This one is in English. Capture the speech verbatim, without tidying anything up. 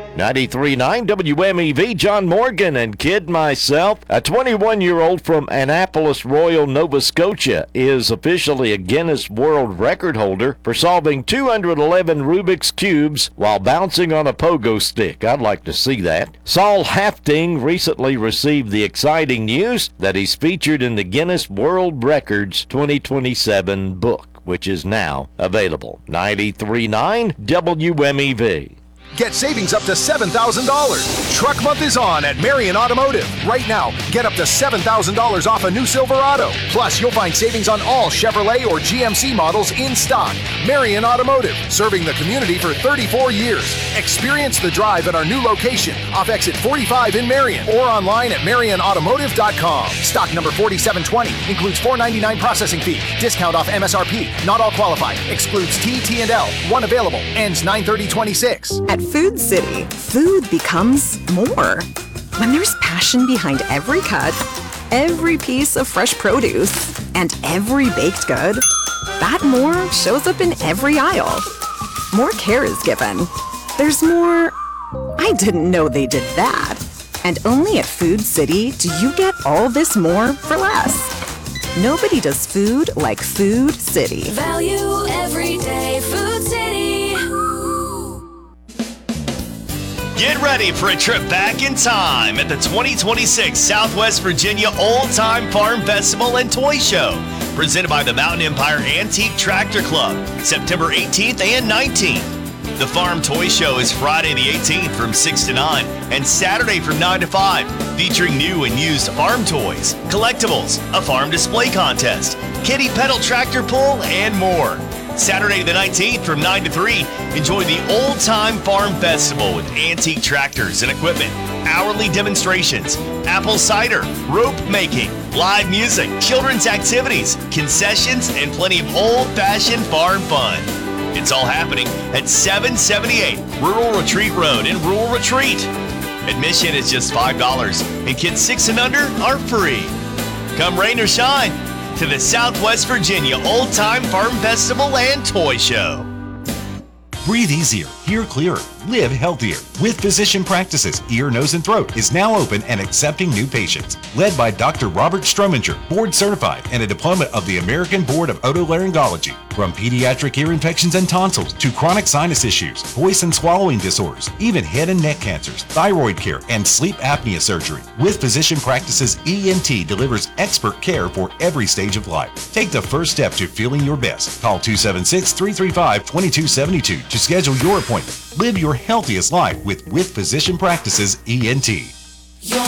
ninety-three point nine W M E V, John Morgan and Kid myself. A twenty-one-year-old from Annapolis, Royal, Nova Scotia is officially a Guinness World Record holder for solving two hundred eleven Rubik's Cubes while bouncing on a pogo stick. I'd like to see that. Saul Hafting recently received the exciting news that he's featured in the Guinness World Records twenty twenty-seven book, which is now available. ninety-three point nine W M E V. Get savings up to seven thousand dollars. Truck Month is on at Marion Automotive. Right now, get up to seven thousand dollars off a new Silverado. Plus, you'll find savings on all Chevrolet or G M C models in stock. Marion Automotive, serving the community for thirty-four years. Experience the drive at our new location off exit forty-five in Marion or online at marion automotive dot com. Stock number forty-seven twenty includes four ninety-nine processing fee. Discount off M S R P. Not all qualified. Excludes T, T and L. One available. Ends nine thirty twenty-six. At Food City, food becomes more. When there's passion behind every cut, every piece of fresh produce, and every baked good, that more shows up in every aisle. More care is given. There's more, I didn't know they did that. And only at Food City do you get all this more for less. Nobody does food like Food City. Value every day, Food City. Get ready for a trip back in time at the twenty twenty-six Southwest Virginia Old Time Farm Festival and Toy Show, presented by the Mountain Empire Antique Tractor Club, September eighteenth and nineteenth. The Farm Toy Show is Friday the eighteenth from six to nine and Saturday from nine to five, featuring new and used farm toys, collectibles, a farm display contest, kiddie pedal tractor pull, and more. Saturday the nineteenth from nine to three, enjoy the Old Time Farm Festival with antique tractors and equipment, hourly demonstrations, apple cider, rope making, live music, children's activities, concessions, and plenty of old-fashioned farm fun. It's all happening at seven seventy-eight Rural Retreat Road in Rural Retreat. Admission is just five dollars, and kids six and under are free. Come rain or shine to the Southwest Virginia Old Time Farm Festival and Toy Show. Breathe easier, hear clearer, live healthier. With Physician Practices, Ear, Nose, and Throat is now open and accepting new patients. Led by Doctor Robert Strominger, board certified and a diploma of the American Board of Otolaryngology. From pediatric ear infections and tonsils to chronic sinus issues, voice and swallowing disorders, even head and neck cancers, thyroid care, and sleep apnea surgery. With Physician Practices, E N T delivers expert care for every stage of life. Take the first step to feeling your best. Call two seven six, three three five, two two seven two to schedule your appointment. Live your healthiest life with With Physician Practices E N T. Your